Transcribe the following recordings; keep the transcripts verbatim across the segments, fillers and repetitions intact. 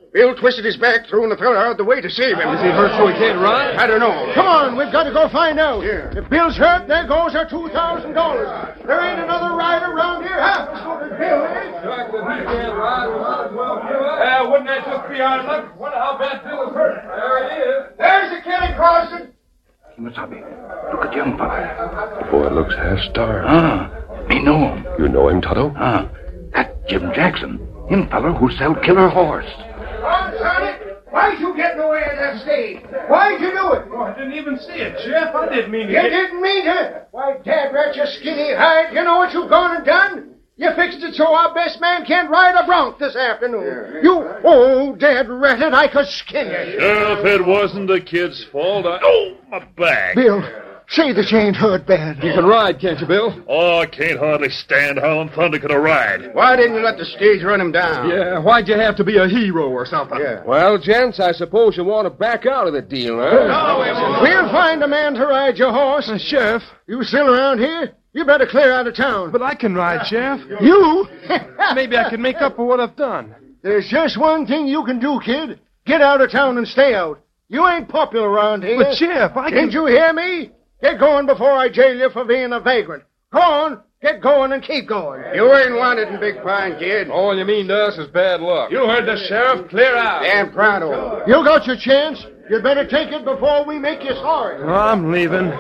Bill twisted his back, throwing the fella out the way to save him. Is he hurt so he can't run? I don't know. Come on, we've got to go find out. Yeah. If Bill's hurt, there goes our two thousand dollars. There ain't another rider around here half as good as Bill, eh? Uh, wouldn't that just be our luck? Wonder how bad Bill is hurt. There he is. There's the kid crossing. Kimasabi, look at young fella. The boy looks half-starved. Ah, me know him. You know him, Tonto? Ah, that Jim Jackson. Him fella who sell killer horse. Come, Sonny. Why'd you get in the way of that stage? Why'd you do it? Oh, I didn't even see it, Jeff. I didn't mean to You get... didn't mean to. Why, Dad, rat your skinny hide. You know what you've gone and done? You fixed it so our best man can't ride a bronc this afternoon. You, oh, Dad, rat it, I could skin you. Sheriff, it wasn't the kid's fault. I... Oh, my back. Bill, say that you ain't hurt bad. You can ride, can't you, Bill? Oh, I can't hardly stand. How in thunder could I ride? Why didn't you let the stage run him down? Yeah, why'd you have to be a hero or something? Yeah. Well, gents, I suppose you want to back out of the deal, huh? We'll find a man to ride your horse. Uh, Sheriff, You still around here? You better clear out of town. but I can ride, Sheriff. You? Maybe I can make up for what I've done. There's just one thing you can do, kid. Get out of town and stay out. You ain't popular around here. But, Sheriff, I can... Didn't you hear me? Get going before I jail you for being a vagrant. Go on. Get going and keep going. You ain't wanted in Big Pine, kid. All you mean to us is bad luck. You heard the sheriff. Clear out. Damn pronto. You got your chance. You better take it before we make you sorry. Oh, I'm leaving.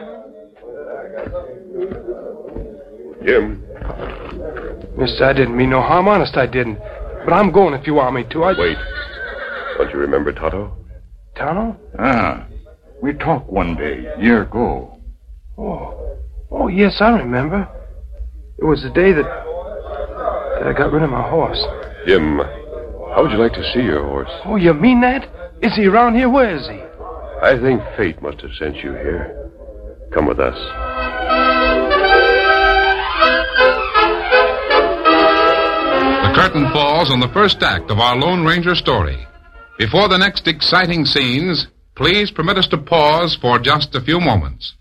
Jim, Mister, I didn't mean no harm. Honest, I didn't. But I'm going if you want me to. I... wait. Don't you remember Tonto? Tonto? Ah, we talked one day, year ago. Oh. Oh, yes, I remember. It was the day that... that I got rid of my horse. Jim, how would you like to see your horse? Oh, you mean that? Is he around here? Where is he? I think fate must have sent you here. Come with us. The curtain falls on the first act of our Lone Ranger story. Before the next exciting scenes, please permit us to pause for just a few moments.